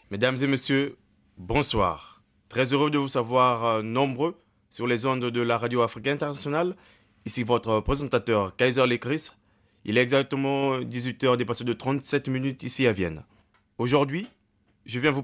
Mesdames et messieurs, bonsoir. Très heureux de vous savoir nombreux sur les ondes de la radio Afrique internationale. Ici votre présentateur Kaiser Lekris. Il est exactement 18 heures dépassé de 37 minutes ici à Vienne. Aujourd'hui, je viens vous